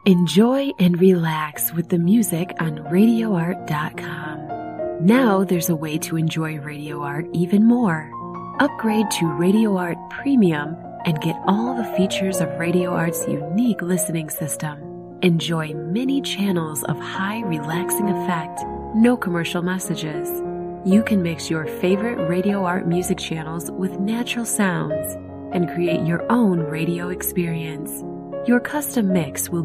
Enjoy and relax with the music on RadioArt.com. Now there's a way to enjoy Radio Art even more. Upgrade to Radio Art Premium and get all the features of Radio Art's unique listening system. Enjoy many channels of high relaxing effect, no commercial messages. You can mix your favorite Radio Art music channels with natural sounds and create your own radio experience. Your custom mix will